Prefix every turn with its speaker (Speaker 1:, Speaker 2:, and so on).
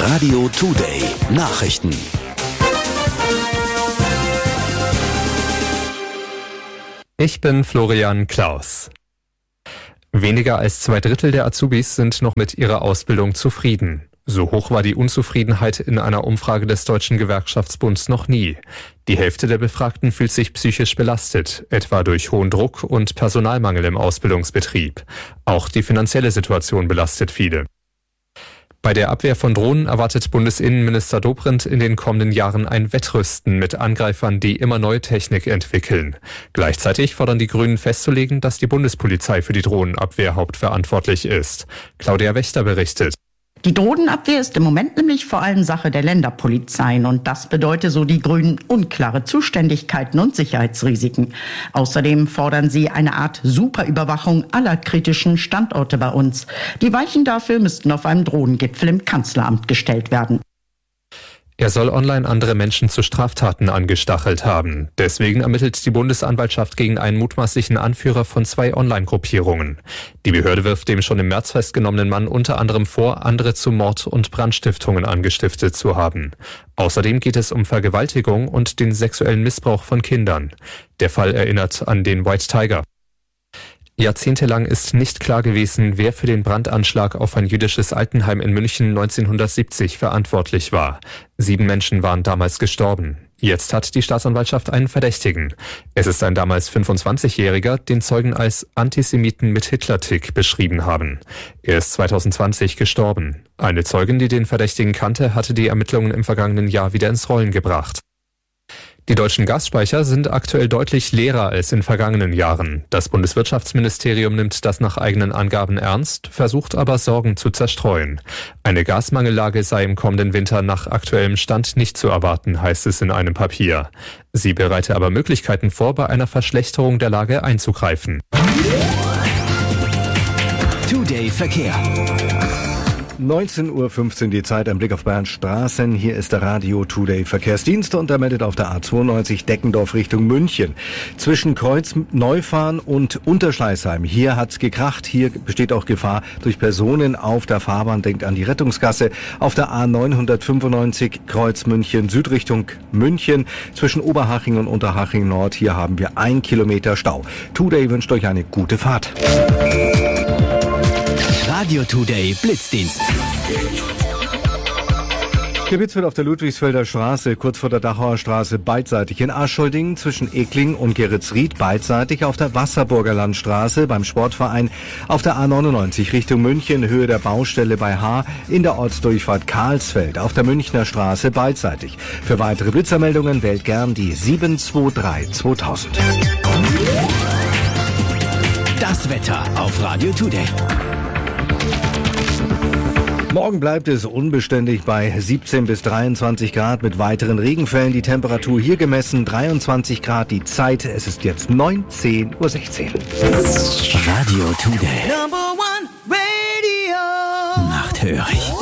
Speaker 1: Radio Today Nachrichten.
Speaker 2: Ich bin Florian Klaus. Weniger als 2/3 der Azubis sind noch mit ihrer Ausbildung zufrieden. So hoch war die Unzufriedenheit in einer Umfrage des Deutschen Gewerkschaftsbunds noch nie. Die Hälfte der Befragten fühlt sich psychisch belastet, etwa durch hohen Druck und Personalmangel im Ausbildungsbetrieb. Auch die finanzielle Situation belastet viele. Bei der Abwehr von Drohnen erwartet Bundesinnenminister Dobrindt in den kommenden Jahren ein Wettrüsten mit Angreifern, die immer neue Technik entwickeln. Gleichzeitig fordern die Grünen festzulegen, dass die Bundespolizei für die Drohnenabwehr hauptverantwortlich ist. Claudia Wächter berichtet.
Speaker 3: Die Drohnenabwehr ist im Moment nämlich vor allem Sache der Länderpolizeien und das bedeutet, so die Grünen, unklare Zuständigkeiten und Sicherheitsrisiken. Außerdem fordern sie eine Art Superüberwachung aller kritischen Standorte bei uns. Die Weichen dafür müssten auf einem Drohnengipfel im Kanzleramt gestellt werden.
Speaker 2: Er soll online andere Menschen zu Straftaten angestachelt haben. Deswegen ermittelt die Bundesanwaltschaft gegen einen mutmaßlichen Anführer von 2 Online-Gruppierungen. Die Behörde wirft dem schon im März festgenommenen Mann unter anderem vor, andere zu Mord- und Brandstiftungen angestiftet zu haben. Außerdem geht es um Vergewaltigung und den sexuellen Missbrauch von Kindern. Der Fall erinnert an den White Tiger. Jahrzehntelang ist nicht klar gewesen, wer für den Brandanschlag auf ein jüdisches Altenheim in München 1970 verantwortlich war. 7 Menschen waren damals gestorben. Jetzt hat die Staatsanwaltschaft einen Verdächtigen. Es ist ein damals 25-Jähriger, den Zeugen als Antisemiten mit Hitler-Tick beschrieben haben. Er ist 2020 gestorben. Eine Zeugin, die den Verdächtigen kannte, hatte die Ermittlungen im vergangenen Jahr wieder ins Rollen gebracht. Die deutschen Gasspeicher sind aktuell deutlich leerer als in vergangenen Jahren. Das Bundeswirtschaftsministerium nimmt das nach eigenen Angaben ernst, versucht aber Sorgen zu zerstreuen. Eine Gasmangellage sei im kommenden Winter nach aktuellem Stand nicht zu erwarten, heißt es in einem Papier. Sie bereite aber Möglichkeiten vor, bei einer Verschlechterung der Lage einzugreifen.
Speaker 1: Today Verkehr.
Speaker 4: 19:15 Uhr die Zeit, ein Blick auf Bayerns Straßen. Hier ist der Radio Today Verkehrsdienst und er meldet auf der A92 Deckendorf Richtung München. Zwischen Kreuz Neufahren und Unterschleißheim. Hier hat's gekracht. Hier besteht auch Gefahr durch Personen auf der Fahrbahn. Denkt an die Rettungsgasse. Auf der A995 Kreuz München Süd Richtung München. Zwischen Oberhaching und Unterhaching Nord. Hier haben wir 1 Kilometer Stau. Today wünscht euch eine gute Fahrt.
Speaker 1: Radio Today Blitzdienst.
Speaker 4: Geblitzt wird auf der Ludwigsfelder Straße, kurz vor der Dachauer Straße, beidseitig in Aschholding zwischen Ekling und Geretsried, beidseitig auf der Wasserburger Landstraße beim Sportverein, auf der A99 Richtung München, Höhe der Baustelle bei Haar, in der Ortsdurchfahrt Karlsfeld, auf der Münchner Straße, beidseitig. Für weitere Blitzermeldungen wählt gern die 723 2000.
Speaker 1: Das Wetter auf Radio Today.
Speaker 4: Morgen bleibt es unbeständig bei 17 bis 23 Grad mit weiteren Regenfällen. Die Temperatur hier gemessen 23 Grad. Die Zeit, es ist jetzt 19:16 Uhr.
Speaker 1: Radio Today. Number one radio. Nachthörig.